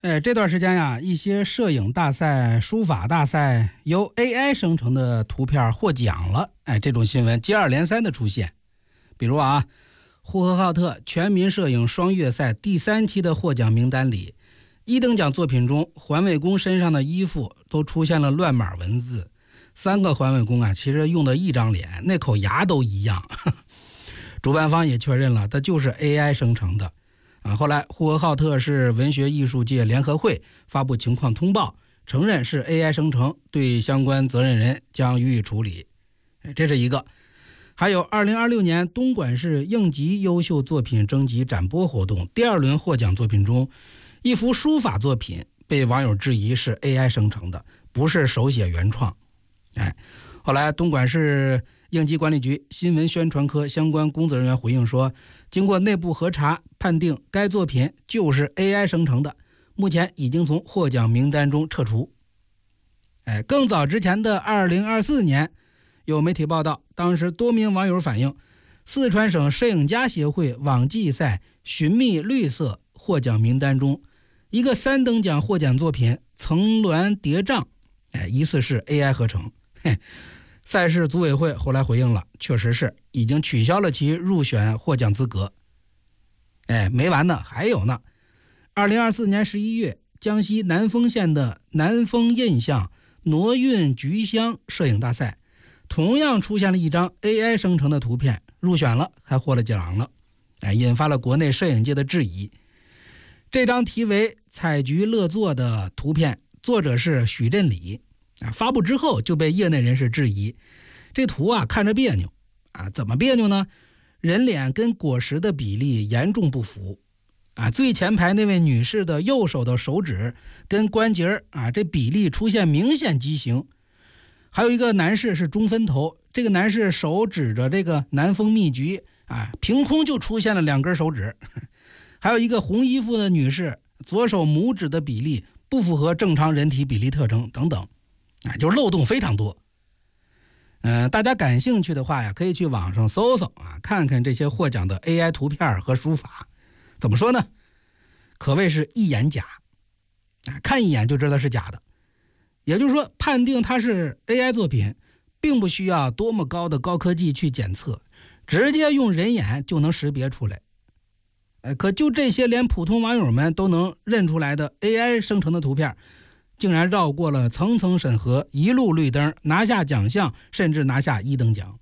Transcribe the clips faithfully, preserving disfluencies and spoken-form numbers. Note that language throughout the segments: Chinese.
哎，这段时间呀，一些摄影大赛、书法大赛由 A I 生成的图片获奖了。哎，这种新闻接二连三的出现。比如啊，呼和浩特全民摄影双月赛第三期的获奖名单里，一等奖作品中，环卫工身上的衣服都出现了乱码文字。三个环卫工啊，其实用的一张脸，那口牙都一样。主办方也确认了，它就是 A I 生成的。啊，后来呼和浩特市文学艺术界联合会发布情况通报，承认是 A I 生成，对相关责任人将予以处理。这是一个。还有二零二六年东莞市应急优秀作品征集展播活动第二轮获奖作品中，一幅书法作品被网友质疑是 A I 生成的，不是手写原创。哎，后来东莞市应急管理局新闻宣传科相关工作人员回应说，经过内部核查，判定该作品就是 A I 生成的，目前已经从获奖名单中撤除。哎，更早之前的二零二四年，有媒体报道，当时多名网友反映，四川省摄影家协会网际赛寻觅绿色获奖名单中，一个三等奖获奖作品层峦叠嶂，哎，疑似是 A I 合成。嘿，赛事组委会后来回应了，确实是已经取消了其入选获奖资格。哎，没完呢，还有呢。二零二四年十一月，江西南丰县的南丰印象挪运菊香摄影大赛，同样出现了一张 A I 生成的图片，入选了，还获了奖了。哎，引发了国内摄影界的质疑。这张题为采菊乐作的图片，作者是许振礼。啊，发布之后就被业内人士质疑，这图啊看着别扭啊，怎么别扭呢？人脸跟果实的比例严重不符啊，最前排那位女士的右手的手指跟关节啊，这比例出现明显畸形。还有一个男士是中分头，这个男士手指着这个南丰蜜菊啊，凭空就出现了两根手指。还有一个红衣服的女士，左手拇指的比例不符合正常人体比例特征等等。啊，就是漏洞非常多。嗯、呃，大家感兴趣的话呀，可以去网上搜搜啊，看看这些获奖的 A I 图片和书法。怎么说呢？可谓是一眼假啊，看一眼就知道是假的。也就是说，判定它是 A I 作品，并不需要多么高的高科技去检测，直接用人眼就能识别出来。呃，可就这些连普通网友们都能认出来的 A I 生成的图片，竟然绕过了层层审核，一路绿灯，拿下奖项，甚至拿下一等奖。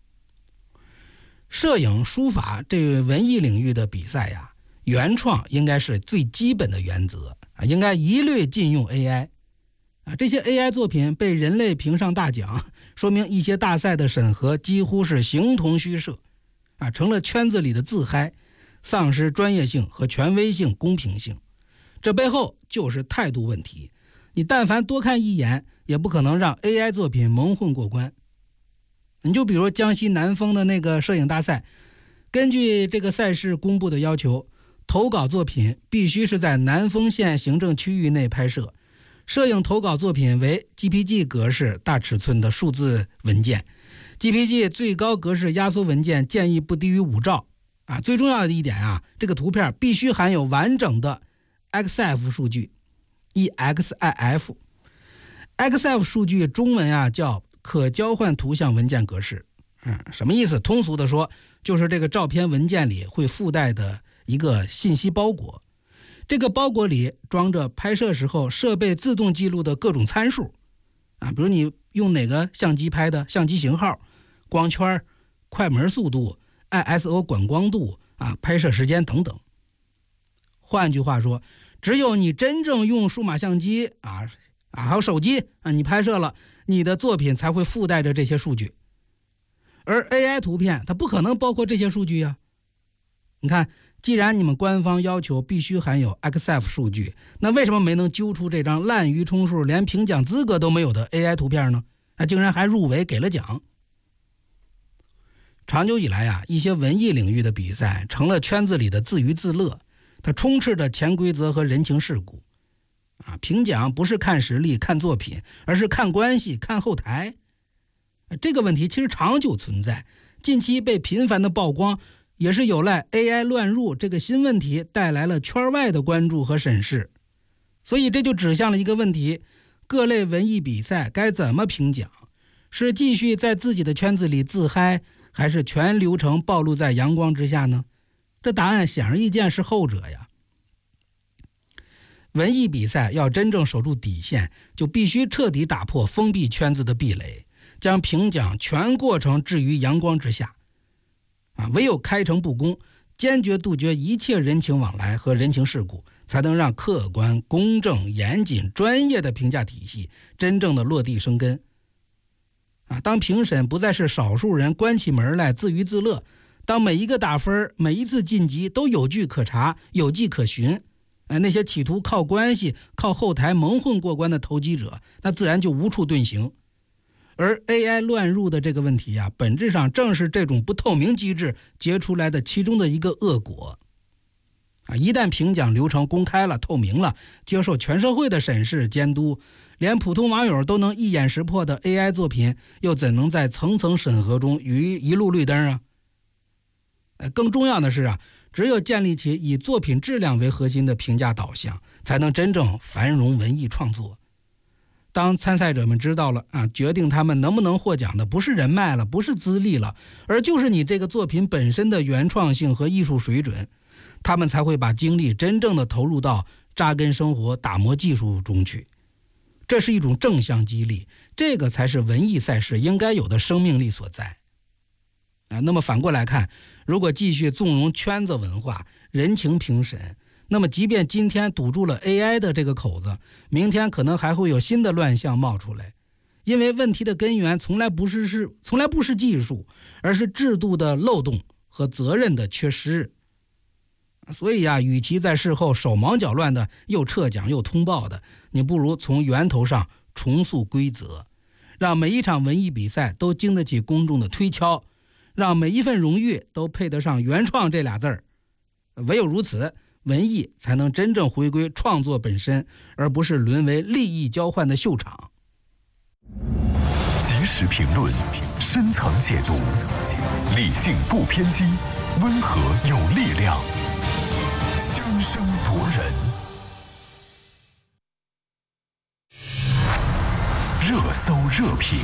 摄影、书法这文艺领域的比赛呀，原创应该是最基本的原则啊，应该一律禁用 A I 啊。这些 A I 作品被人类评上大奖，说明一些大赛的审核几乎是形同虚设啊，成了圈子里的自嗨，丧失专业性和权威性、公平性。这背后就是态度问题。你但凡多看一眼，也不可能让 A I 作品蒙混过关。你就比如江西南丰的那个摄影大赛，根据这个赛事公布的要求，投稿作品必须是在南丰县行政区域内拍摄，摄影投稿作品为 G P G 格式大尺寸的数字文件， G P G 最高格式压缩文件建议不低于五兆啊。最重要的一点啊，这个图片必须含有完整的 X F 数据。E X I F，X F 数据中文啊叫可交换图像文件格式。嗯，什么意思？通俗的说，就是这个照片文件里会附带的一个信息包裹，这个包裹里装着拍摄时候设备自动记录的各种参数啊，比如你用哪个相机拍的相机型号、光圈、快门速度、I S O 管光度啊、拍摄时间等等。换句话说，只有你真正用数码相机啊啊还有手机啊，你拍摄了，你的作品才会附带着这些数据。而 A I 图片它不可能包括这些数据呀、啊。你看，既然你们官方要求必须含有 X F 数据，那为什么没能揪出这张滥竽充数、连评奖资格都没有的 A I 图片呢？啊，竟然还入围给了奖。长久以来啊，一些文艺领域的比赛成了圈子里的自娱自乐。它充斥着潜规则和人情世故啊！评奖不是看实力、看作品，而是看关系、看后台。这个问题其实长久存在，近期被频繁的曝光，也是有赖 A I 乱入这个新问题带来了圈外的关注和审视。 所以这就指向了一个问题，各类文艺比赛该怎么评奖？是继续在自己的圈子里自嗨，还是全流程暴露在阳光之下呢？这答案显而易见是后者呀。文艺比赛要真正守住底线，就必须彻底打破封闭圈子的壁垒，将评奖全过程置于阳光之下。啊，唯有开诚布公，坚决杜绝一切人情往来和人情世故，才能让客观、公正、严谨、专业的评价体系真正的落地生根。啊，当评审不再是少数人关起门来自娱自乐，当每一个打分、每一次晋级都有据可查、有迹可循，哎，那些企图靠关系、靠后台蒙混过关的投机者，那自然就无处遁形。而 A I 乱入的这个问题啊，本质上正是这种不透明机制结出来的其中的一个恶果。啊，一旦评奖流程公开了、透明了，接受全社会的审视监督，连普通网友都能一眼识破的 A I 作品，又怎能在层层审核中予一路绿灯啊？更重要的是啊，只有建立起以作品质量为核心的评价导向，才能真正繁荣文艺创作。当参赛者们知道了啊，决定他们能不能获奖的不是人脉了，不是资历了，而就是你这个作品本身的原创性和艺术水准，他们才会把精力真正的投入到扎根生活、打磨技术中去。这是一种正向激励，这个才是文艺赛事应该有的生命力所在。啊，那么反过来看，如果继续纵容圈子文化、人情评审，那么即便今天堵住了 A I 的这个口子，明天可能还会有新的乱象冒出来。因为问题的根源从来不是是从来不是技术，而是制度的漏洞和责任的缺失。所以啊，与其在事后手忙脚乱的又撤奖又通报的，你不如从源头上重塑规则，让每一场文艺比赛都经得起公众的推敲，让每一份荣誉都配得上原创这俩字儿。唯有如此，文艺才能真正回归创作本身，而不是沦为利益交换的秀场。 及时评论，深层解读，理性不偏激，温和有力量，声声夺人。热搜热评，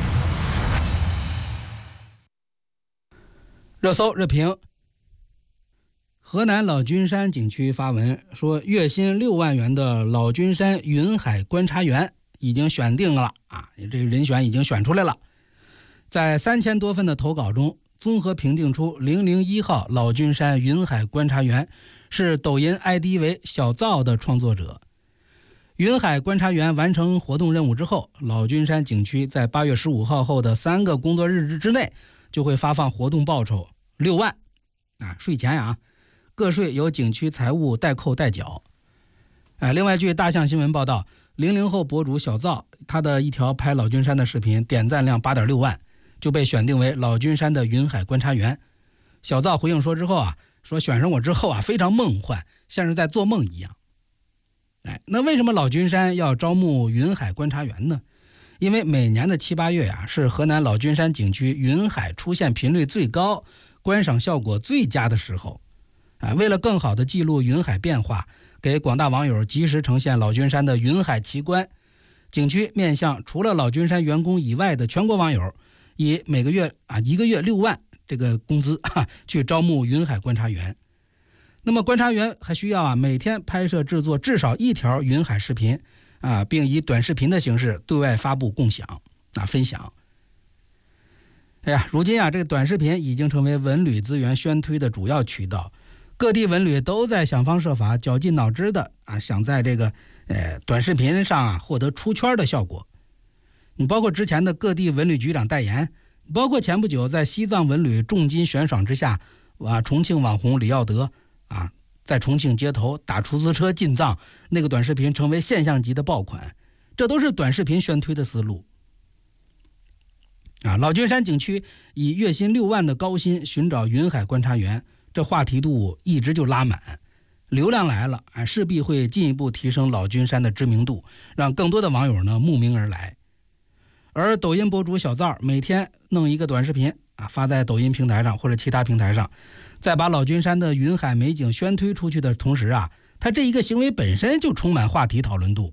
热搜热评。河南老君山景区发文说，月薪六万元的老君山云海观察员已经选定了啊，这个人选已经选出来了。在三千多份的投稿中，综合评定出零零一号老君山云海观察员是抖音 I D 为小灶的创作者。云海观察员完成活动任务之后，老君山景区在八月十五号后的三个工作日之内就会发放活动报酬六万啊，税前啊，个税由景区财务代扣代缴。哎，另外据大象新闻报道，零零后博主小灶他的一条拍老君山的视频点赞量 八点六万，就被选定为老君山的云海观察员。小灶回应说之后啊，说选上我之后啊，非常梦幻，像是在做梦一样。哎，那为什么老君山要招募云海观察员呢？因为每年的七八月啊，是河南老君山景区云海出现频率最高、观赏效果最佳的时候。啊，为了更好的记录云海变化，给广大网友及时呈现老君山的云海奇观，景区面向除了老君山员工以外的全国网友，以每个月啊一个月六万这个工资啊去招募云海观察员。那么观察员还需要啊每天拍摄制作至少一条云海视频啊，并以短视频的形式对外发布共享啊分享。哎呀，如今啊这个短视频已经成为文旅资源宣推的主要渠道，各地文旅都在想方设法、绞尽脑汁的啊想在这个呃短视频上啊获得出圈的效果。你包括之前的各地文旅局长代言，包括前不久在西藏文旅重金悬赏之下，啊重庆网红李耀德啊，在重庆街头打出租车进藏，那个短视频成为现象级的爆款，这都是短视频宣推的思路。啊，老君山景区以月薪六万的高薪寻找云海观察员，这话题度一直就拉满，流量来了，啊，势必会进一步提升老君山的知名度，让更多的网友呢慕名而来。而抖音博主小灶每天弄一个短视频啊，发在抖音平台上或者其他平台上，在把老君山的云海美景宣推出去的同时啊，他这一个行为本身就充满话题讨论度。